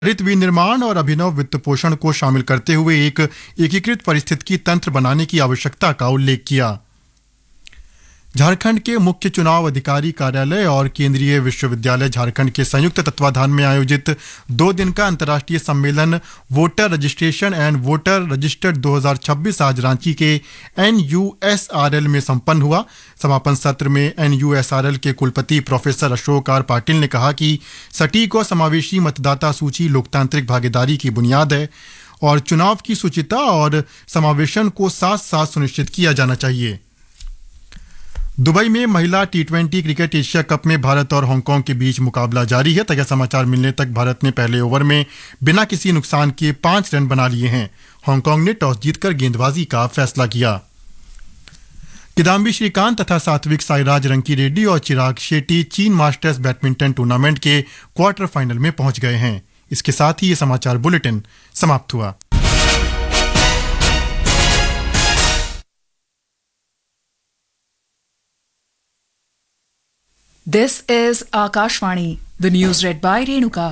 हरित विनिर्माण और अभिनव वित्त पोषण को शामिल करते हुए एक एकीकृत पारिस्थितिकी तंत्र बनाने की आवश्यकता का उल्लेख किया। झारखंड के मुख्य चुनाव अधिकारी कार्यालय और केंद्रीय विश्वविद्यालय झारखंड के संयुक्त तत्वाधान में आयोजित 2 दिन का अंतर्राष्ट्रीय सम्मेलन voter registration and voter registered 2026 आज रांची के NUSRL में संपन्न हुआ। समापन सत्र में NUSRL के कुलपति प्रोफेसर अशोक आर पाटिल ने कहा कि सटीक और समावेशी मतदाता सूची लोकतांत्रिक भागीदारी की बुनियाद है और चुनाव की शुचिता और समावेशन को साथ साथ सुनिश्चित किया जाना चाहिए। दुबई में महिला T20 क्रिकेट एशिया कप में भारत और हांगकांग के बीच मुकाबला जारी है। ताजा समाचार मिलने तक भारत ने पहले ओवर में बिना किसी नुकसान के 5 रन बना लिए हैं। हांगकांग ने टॉस जीतकर गेंदबाजी का फैसला किया। किदाम्बी श्रीकांत तथा सात्विक साईराज रंकीरेड्डी और चिराग शेट्टी चीन मास्टर्स बैडमिंटन टूर्नामेंट के क्वार्टर फाइनल में पहुंच गए हैं। इसके साथ ही ये समाचार बुलेटिन समाप्त हुआ। This is Akashvani, the news read by Renuka.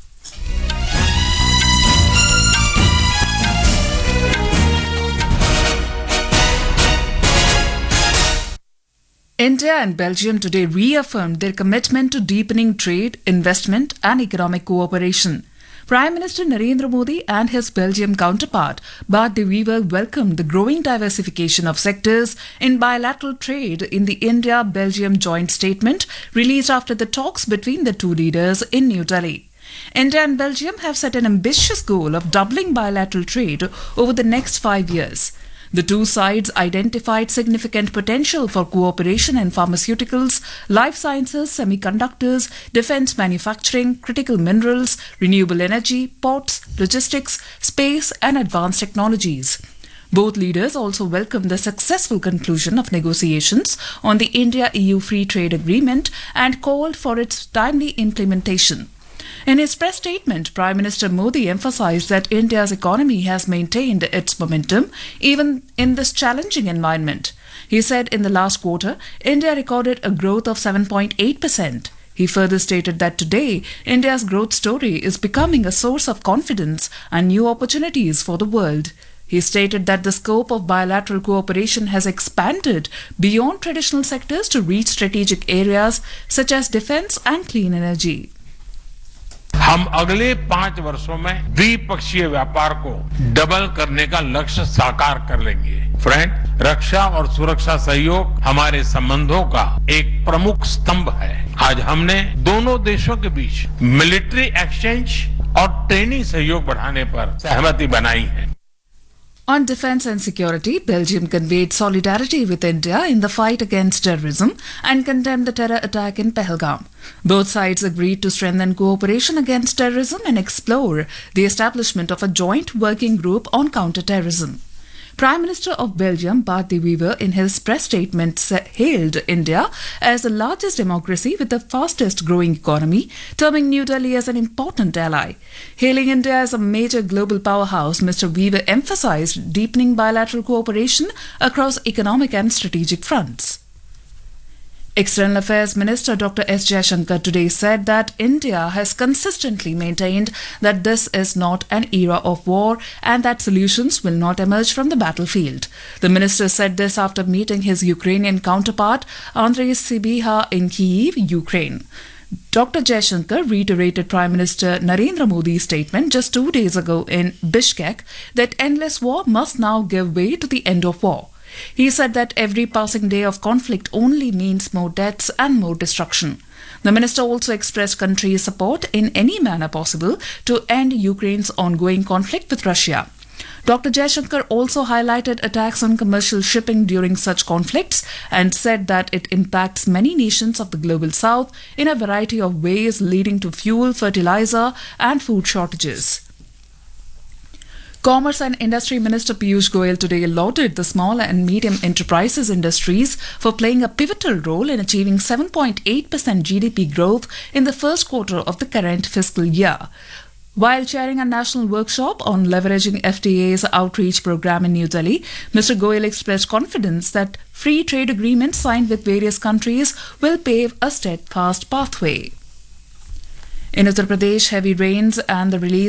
India and Belgium today reaffirmed their commitment to deepening trade, investment and economic cooperation. Prime Minister Narendra Modi and his Belgium counterpart Bart de Wever welcomed the growing diversification of sectors in bilateral trade in the India-Belgium joint statement released after the talks between the two leaders in New Delhi. India and Belgium have set an ambitious goal of doubling bilateral trade over the next 5 years. The two sides identified significant potential for cooperation in pharmaceuticals, life sciences, semiconductors, defense manufacturing, critical minerals, renewable energy, ports, logistics, space, and advanced technologies. Both leaders also welcomed the successful conclusion of negotiations on the India-EU Free Trade Agreement and called for its timely implementation. In his press statement, Prime Minister Modi emphasized that India's economy has maintained its momentum even in this challenging environment. He said in the last quarter, India recorded a growth of 7.8%. He further stated that today, India's growth story is becoming a source of confidence and new opportunities for the world. He stated that the scope of bilateral cooperation has expanded beyond traditional sectors to reach strategic areas such as defense and clean energy. हम अगले 5 वर्षों में द्विपक्षीय व्यापार को double करने का लक्ष्य साकार कर लेंगे। फ्रेंड, रक्षा और सुरक्षा सहयोग हमारे संबंधों का एक प्रमुख स्तंभ है। आज हमने दोनों देशों के बीच मिलिट्री एक्सचेंज और ट्रेनिंग सहयोग बढ़ाने पर सहमति बनाई है। On defence and security, Belgium conveyed solidarity with India in the fight against terrorism and condemned the terror attack in Pahalgam. Both sides agreed to strengthen cooperation against terrorism and explore the establishment of a joint working group on counter-terrorism. Prime Minister of Belgium, Bart de Wever, in his press statement hailed India as the largest democracy with the fastest growing economy, terming New Delhi as an important ally. Hailing India as a major global powerhouse, Mr. Wever emphasized deepening bilateral cooperation across economic and strategic fronts. External Affairs Minister Dr. S. Jaishankar today said that India has consistently maintained that this is not an era of war and that solutions will not emerge from the battlefield. The minister said this after meeting his Ukrainian counterpart Andrei Sybiha in Kyiv, Ukraine. Dr. Jaishankar reiterated Prime Minister Narendra Modi's statement just 2 days ago in Bishkek that endless war must now give way to the end of war. He said that every passing day of conflict only means more deaths and more destruction. The minister also expressed country's support in any manner possible to end Ukraine's ongoing conflict with Russia. Dr. Jaishankar also highlighted attacks on commercial shipping during such conflicts and said that it impacts many nations of the global south in a variety of ways, leading to fuel, fertilizer, and food shortages. Commerce and Industry Minister Piyush Goyal today lauded the small and medium enterprises industries for playing a pivotal role in achieving 7.8% GDP growth in the first quarter of the current fiscal year. While chairing a national workshop on leveraging FTA's outreach program in New Delhi, Mr. Goyal expressed confidence that free trade agreements signed with various countries will pave a steadfast pathway. In Uttar Pradesh, heavy rains and the release